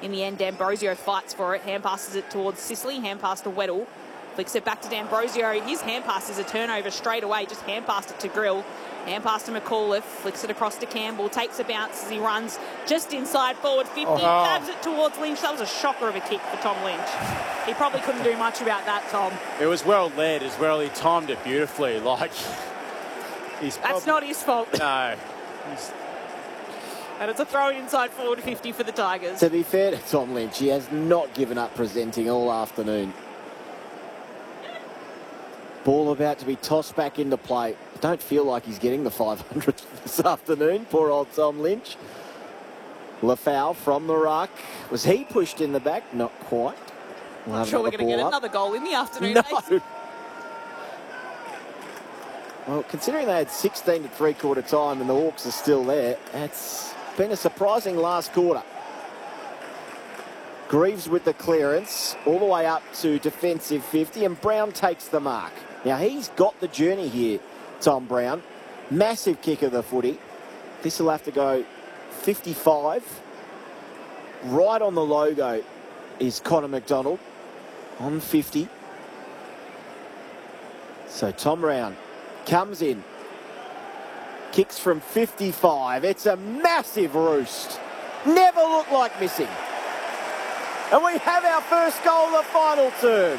In the end, D'Ambrosio fights for it. Hand passes it towards Sicily. Hand pass to Weddle. Flicks it back to D'Ambrosio. His hand pass is a turnover straight away. Just hand passed it to Grill. Hand pass to McAuliffe. Flicks it across to Campbell. Takes a bounce as he runs just inside forward 50. Stabs it towards Lynch. That was a shocker of a kick for Tom Lynch. He probably couldn't do much about that, Tom. It was well led as well. He timed it beautifully. That's not his fault. No. And it's a throw inside forward 50 for the Tigers. To be fair to Tom Lynch, he has not given up presenting all afternoon. Ball about to be tossed back into play. I don't feel like he's getting the 500 this afternoon. Poor old Tom Lynch. Lafau from the ruck. Was he pushed in the back? Not quite. I'm sure we're going to get another goal in the afternoon. No. Well, considering they had 16 at three-quarter time and the Hawks are still there, it's been a surprising last quarter. Greaves with the clearance, all the way up to defensive 50, and Brown takes the mark. Now, he's got the journey here, Tom Brown. Massive kick of the footy. This will have to go 55. Right on the logo is Connor McDonald on 50. So Tom Brown comes in, kicks from 55. It's a massive roost. Never looked like missing. And we have our first goal of the final term.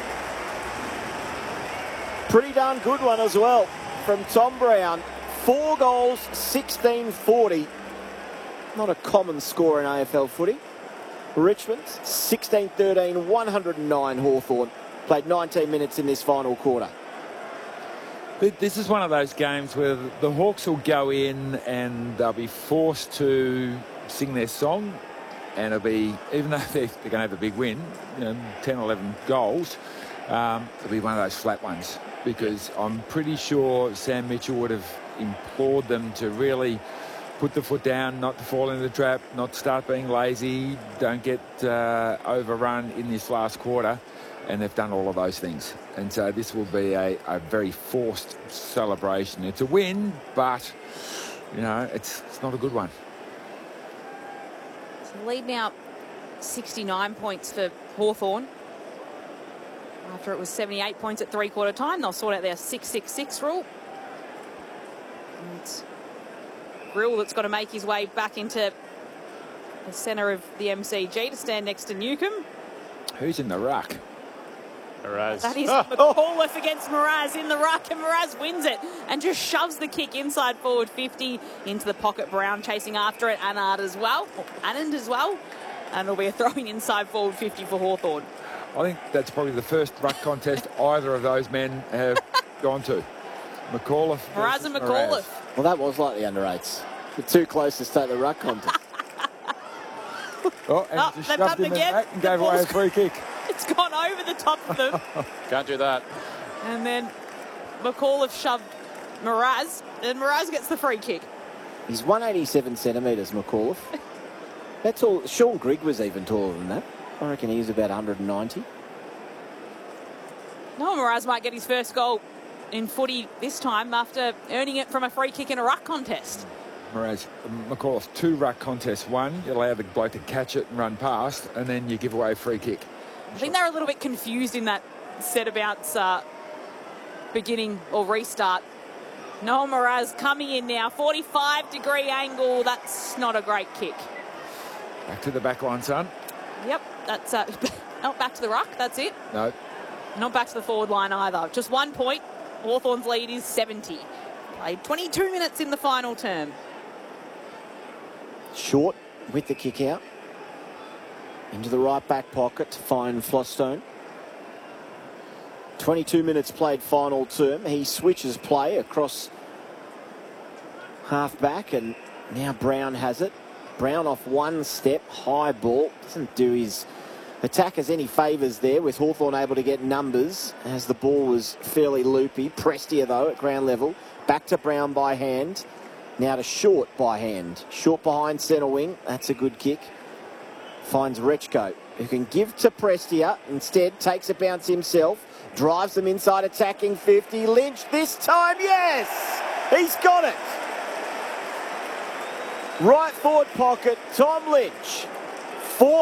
Pretty darn good one as well from Tom Brown. 4 goals, 16-40. Not a common score in AFL footy. Richmond, 16-13, 109 Hawthorn. Played 19 minutes in this final quarter. This is one of those games where the Hawks will go in and they'll be forced to sing their song, and it'll be, even though they're going to have a big win, 10, 11 goals, it'll be one of those flat ones, because I'm pretty sure Sam Mitchell would have implored them to really put the foot down, not to fall into the trap, not to start being lazy, don't get overrun in this last quarter. And they've done all of those things. And so this will be a very forced celebration. It's a win, but, it's not a good one. So lead now 69 points for Hawthorn. After it was 78 points at three-quarter time, they'll sort out their 6-6-6 rule. And Grill that's got to make his way back into the centre of the MCG to stand next to Newcombe. Who's in the ruck? Mraz. That is McAuliffe against Mraz in the ruck, and Mraz wins it and just shoves the kick inside forward 50 into the pocket. Brown chasing after it, Anand as well, and it'll be a throwing inside forward 50 for Hawthorn. I think that's probably the first ruck contest either of those men have gone to. McAuliffe. Mraz and McAuliffe. Well, that was like the under-8s. The two closest to the ruck contest. Just shoved him in the back and gave away a free kick. It's gone over the top of them. Can't do that. And then McAuliffe shoved Mraz, and Mraz gets the free kick. He's 187 centimetres, McAuliffe. That's all. Sean Grigg was even taller than that. I reckon he was about 190. No, Mraz might get his first goal in footy this time after earning it from a free kick in a ruck contest. McAuliffe, 2 ruck contests. 1, you allow the bloke to catch it and run past, and then you give away a free kick. I think they're a little bit confused in that set about beginning or restart. Noel Mraz coming in now, 45-degree angle. That's not a great kick. Back to the back line, son. Yep, that's not back to the ruck. That's it. No. Not back to the forward line either. Just 1 point. Hawthorn's lead is 70. Played 22 minutes in the final term. Short with the kick out. Into the right back pocket to find Flostone. 22 minutes played final term. He switches play across half back, and now Brown has it. Brown off one step, high ball. Doesn't do his attackers any favours there, with Hawthorn able to get numbers as the ball was fairly loopy. Prestia, though, at ground level. Back to Brown by hand. Now to Short by hand. Short behind centre wing. That's a good kick. Finds Rechko, who can give to Prestia. Instead, takes a bounce himself. Drives them inside attacking 50. Lynch this time, yes! He's got it! Right forward pocket, Tom Lynch. 4